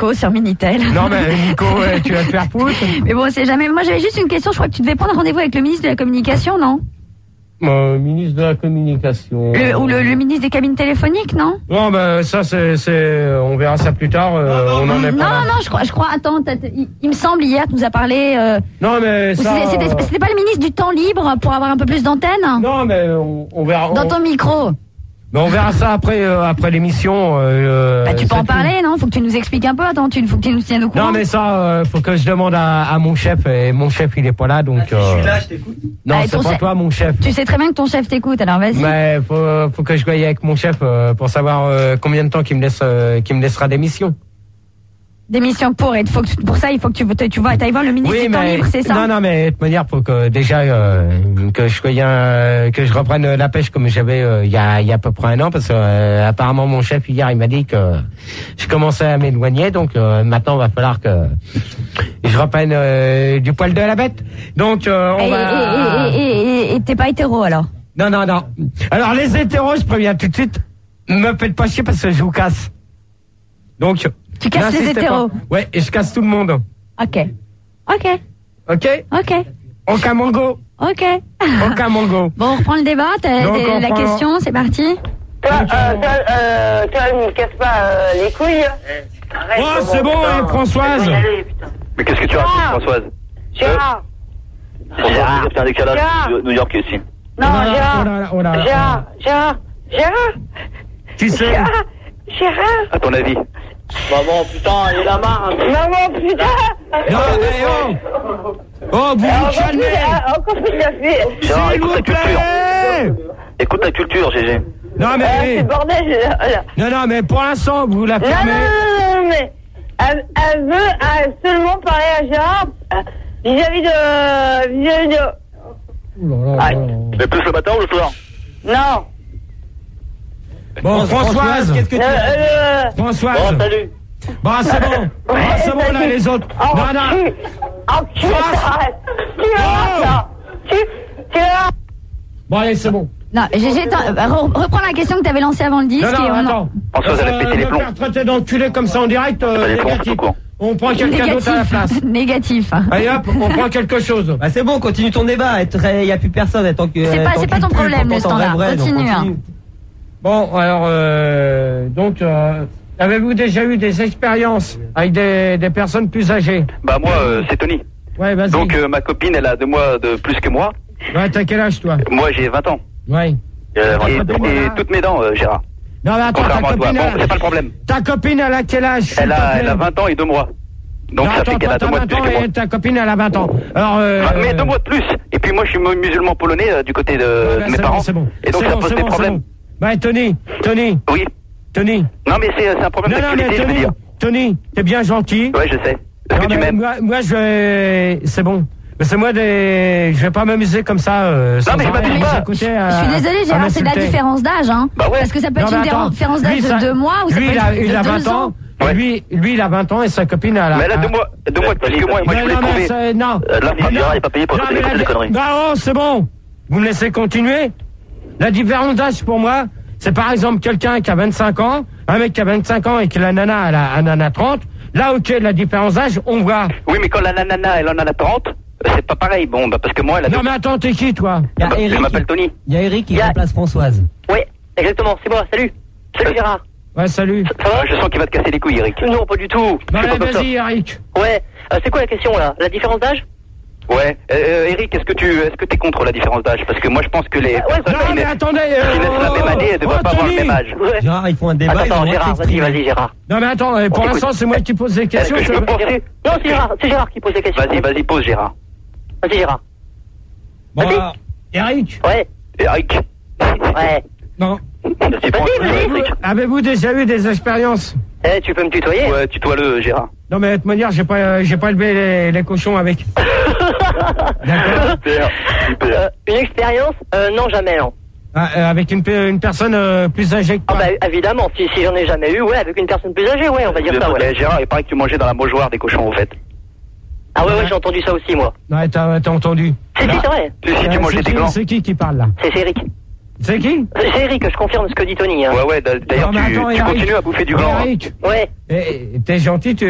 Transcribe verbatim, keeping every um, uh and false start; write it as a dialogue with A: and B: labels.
A: Nico sur Minitel.
B: Non mais Nico, ouais, tu vas te faire foutre.
A: Mais bon, c'est jamais. Moi, j'avais juste une question. Je crois que tu devais prendre rendez-vous avec le ministre de la Communication, non?
B: Euh, ministre de la Communication.
A: Le, ou le, le ministre des cabines téléphoniques, non?
B: Non, ben ça, c'est, c'est, on verra ça plus tard. Euh, on en est
A: non,
B: pas là.
A: non, je crois, je crois. Attends, t'as- il, il me semble hier, tu nous as parlé. Euh,
B: Non, mais ça.
A: c'était, c'était, c'était pas le ministre du temps libre pour avoir un peu plus d'antenne?
B: Non, mais on, on verra.
A: Dans
B: on...
A: ton micro.
B: Mais on verra ça après, euh, après l'émission. Euh,
A: Bah, tu peux
B: c'est
A: en
B: tout.
A: parler, non? Faut que tu nous expliques un peu. Attends, tu, faut que tu nous tiennes au courant.
B: Non, mais ça, euh, faut que je demande à, à mon chef. Et mon chef, il est pas là, donc.
C: Ah, si je suis là, je t'écoute.
B: Non,
A: Allez,
B: c'est
A: ton
B: pas
A: chef-
B: toi, mon chef.
A: Tu sais très bien que ton chef t'écoute, alors vas-y.
B: Mais faut, faut que je voie avec mon chef euh, pour savoir euh, combien de temps qu'il me laisse, euh, qu'il me laissera d'émission.
A: D'émission pour, et faut que, tu- pour ça, il faut que tu, tu vois, t'ailles voir le ministre
B: Oui,
A: du temps
B: mais
A: libre, c'est ça?
B: non, non, mais de toute manière, faut que déjà euh, que je sois, euh, que je reprenne la pêche comme j'avais euh, il y a, il y a à peu près un an, parce que euh, apparemment mon chef hier, il m'a dit que je commençais à m'éloigner, donc euh, maintenant, il va falloir que je reprenne euh, du poil de la bête. Donc, euh, on
A: Et,
B: va.
A: et, et, et, et, et t'es pas hétéro alors?
B: Non, non, non. Alors les hétéros, je préviens tout de suite, me faites pas chier parce que je vous casse. Donc.
A: Tu casses les
B: n'insistez
A: hétéros?
B: pas. Ouais, et je casse tout le monde.
A: Ok. Ok.
B: Ok?
A: Ok.
B: Aucun mongo.
A: Ok.
B: Aucun mongo.
A: Bon, on reprend le débat. T'as,
B: Donc,
A: t'as
B: on
A: la
B: prend-
A: question, c'est parti.
D: Toi, euh, toi, euh, toi, ne me casse pas euh, les couilles. Arrête,
B: Oh, c'est bon, hein, Françoise.
E: Mais qu'est-ce que tu racontes, Françoise?
D: Gérard.
E: Gérard, c'est un décalage
D: Gérard.
E: de New York ici.
D: Non,
B: Oh là là,
D: Gérard.
B: oh là là, oh là là.
D: Gérard. Gérard. Gérard.
B: Qui c'est?
D: Gérard. Gérard.
E: À ton avis?
C: Maman, putain, il a marre.
D: Maman, putain.
B: Non, mais oh. Oh, vous vous
D: Encore plus,
B: calmez.
D: euh, encore plus la fille.
E: Gérard,
B: S'il
E: écoute
B: vous
E: ta culture.
B: plaît.
E: Écoute ta culture, G G.
B: Non,
D: Ah, c'est
B: mais.
D: le bordel, là, là.
B: Non, non, mais pour l'instant, vous la
D: Non, non,
B: fermez.
D: non, non, mais elle, elle veut elle, seulement parler à Gérard euh, vis-à-vis de... vis-à-vis de...
B: Oh là là là là.
E: Mais plus le matin ou le soir?
D: Non.
B: Bon, Françoise.
C: Qu'est-ce que
D: Euh,
C: tu
D: euh,
B: Françoise.
E: Bon, salut.
B: Bon, c'est bon.
D: Ouais,
B: Bon, c'est bon, là,
D: salut.
B: les autres.
D: Oh,
B: Non, non.
D: cul. Oh, cul,
B: France.
D: arrête. Tu vas voir
B: Oh.
D: ça. Tu, tu vas voir.
B: Bon, allez, c'est bon.
A: Non, Gégé, t'en- euh, re- reprends la question que t'avais lancée avant le disque.
B: Non, non,
A: et on en-
B: attends.
E: Françoise, elle a pété les
B: me
E: plombs.
B: faire traiter d'enculé comme ça en direct, euh,
E: Pas les plombs,
B: négatif.
E: c'est tout court.
B: On prend quelqu'un d'autre à la place.
A: Négatif.
B: Allez hop, on prend quelque chose.
C: Bah c'est bon, continue ton débat. Il n'y a plus personne. Tant que,
A: C'est pas-
C: tant
A: c'est pas
C: qu'il
A: ton
C: pue,
A: problème,
C: pourtant
A: le
C: t'en
A: standard.
C: rêverais, donc
A: Continue,
C: continue.
B: Bon, alors, euh, donc, euh, avez-vous déjà eu des expériences avec des, des personnes plus âgées?
E: Bah, moi, euh, c'est Tony.
B: Ouais, vas-y.
E: Donc, euh, ma copine, elle a deux mois de plus que moi.
B: Ouais, t'as quel âge, toi?
E: Moi, j'ai vingt ans.
B: Ouais.
E: Euh,
B: Ah,
E: et,
B: bah,
E: et
B: voilà.
E: toutes mes dents, euh, Gérard.
B: Non, mais attends, ta
E: Contrairement à toi.
B: copine,
E: Bon,
B: elle-
E: c'est pas le problème.
B: ta copine, elle a quel âge? s'il
E: Elle
B: te
E: a,
B: plaît
E: elle a vingt ans et deux mois. Donc,
B: Non,
E: ça
B: attends,
E: fait qu'elle
B: toi,
E: a deux
B: t'as
E: mois de
B: vingt
E: plus
B: ans
E: que moi.
B: et ta copine, elle a vingt ans. Alors, euh...
E: Ah, mais deux mois de plus. Et puis moi, je suis musulman polonais euh, du côté de,
B: Ouais,
E: de
B: bah,
E: mes
B: c'est
E: parents.
B: bon, c'est bon.
E: Et donc,
B: C'est
E: ça
B: bon,
E: pose
B: c'est
E: des
B: bon, c'est
E: problèmes.
B: bon. Ouais, Tony, Tony,
E: Oui.
B: Tony.
E: Non, mais c'est c'est un problème
B: Non, non, mais
E: d'actualité, je veux
B: Tony,
E: dire.
B: Tony, t'es bien gentil.
E: Ouais, je sais. Est-ce
B: Non,
E: que tu
B: mais
E: m'aimes?
B: moi, moi, je vais... C'est bon. Mais c'est moi des... Je vais pas m'amuser comme ça. Euh, sans
E: mais je
B: arrêt,
E: m'amuse
B: à
E: pas.
B: écouter,
A: Je
B: à-
A: suis désolée,
B: à
A: Gérard, c'est de la
B: m'insulter.
A: différence d'âge, hein.
E: Bah ouais.
A: Parce que ça peut
B: Non,
A: être
B: mais
A: une
B: attends,
A: différence d'âge
B: lui,
A: de
B: ça-
A: deux mois ou ça
B: lui,
A: peut
B: il a,
A: être
B: il a
A: de
B: vingt
A: deux
B: ans.
A: ans.
E: Ouais.
B: Lui, lui, il a vingt ans et sa copine, elle a...
E: Mais elle a deux
B: a-
E: mois, deux mois de plus que moi. Et moi, je
B: Non,
E: voulais
B: non, mais
E: prouver.
B: c'est- non.
E: Euh, là,
B: Mais
E: Gérard,
B: non.
E: il est pas payé pour
B: Non,
E: écouter
B: mais
E: des
B: la-
E: conneries.
B: Bah, oh, c'est bon. Vous me laissez continuer. La différence d'âge pour moi, c'est par exemple quelqu'un qui a vingt-cinq ans, un mec qui a vingt-cinq ans et que la nana, elle a, elle en a trente. Là, ok, la différence d'âge, on voit.
E: Oui, mais quand la nanana, elle en a trente, c'est pas pareil. Bon, bah, parce que moi, elle a deux.
B: Non, mais attends, t'es qui, toi?
C: Il y a
E: Bah, je
C: Eric,
E: m'appelle Tony.
C: il y a Eric qui
D: Il y a-
C: remplace Françoise.
D: Oui, exactement, c'est moi, salut. Salut Gérard.
B: Ouais, salut.
D: Ça va?
E: Je sens qu'il va te casser les couilles, Eric.
D: Non, pas du tout.
B: Bah,
D: Je suis
B: allez,
D: pas comme ça.
B: vas-y, Eric.
D: Ouais, euh, c'est quoi la question là? La différence d'âge?
E: Ouais. Euh, Eric, est-ce que tu est-ce que t'es contre la différence d'âge? Parce que moi, je pense que les
D: ouais,
E: personnes
B: Non,
E: qui
B: mais
E: naissent
B: attendez.
E: qui naissent la même année, elles
B: oh,
E: devraient pas avoir le
B: Tony.
E: même âge.
D: Ouais.
C: Gérard, ils font un débat.
D: Attends,
C: ils ont
D: attends,
C: le droit de
D: Gérard, vas-y,
C: s'exprimer.
D: vas-y, Gérard.
B: Non, mais attends, euh, pour
E: Écoute.
B: l'instant, c'est moi qui pose des
E: Est-ce
B: questions.
E: que je
B: je-
E: peux penser?
D: Non, c'est Gérard, c'est Gérard qui pose les questions.
E: Vas-y, vas-y, pose, Gérard.
D: Vas-y, Gérard.
B: Bon,
D: Vas-y.
B: alors, Eric.
D: Ouais,
E: Eric.
D: ouais.
B: Non.
E: C'est bon,
D: Vas-y, vas-y.
E: Eric.
B: Avez-vous déjà eu des expériences?
D: Eh, tu peux me tutoyer?
E: Ouais, tutoie-le, Gérard.
B: Non, mais de toute manière, j'ai pas, euh, j'ai pas élevé les, les cochons avec. D'accord.
E: Super, super.
D: Euh, une expérience? Euh, non, jamais, non.
B: Ah, euh, avec une, pe- une personne euh, plus âgée que
D: Ah
B: toi.
D: bah évidemment, si, si j'en ai jamais eu, ouais, avec une personne plus âgée, ouais, on va dire ça, ouais.
E: Mais Gérard, il paraît que tu mangeais dans la mouchoir des cochons, en fait.
D: Ah ouais, ouais, j'ai entendu ça aussi, moi.
B: Ouais, t'as, t'as entendu.
D: Si, si, c'est vrai.
E: Si, si, tu
B: Euh,
E: mangeais
B: c'est
E: des
B: qui-
E: glands.
B: C'est qui qui parle là?
D: C'est c'est Eric.
B: C'est qui?
D: C'est Eric, je confirme ce que dit Tony, hein.
E: Ouais, ouais, d'ailleurs,
B: Non, mais
E: tu,
B: attends,
E: tu
B: Eric.
E: continues à bouffer du gland. hein.
B: Eric,
D: Ouais.
B: eh, t'es gentil, tu,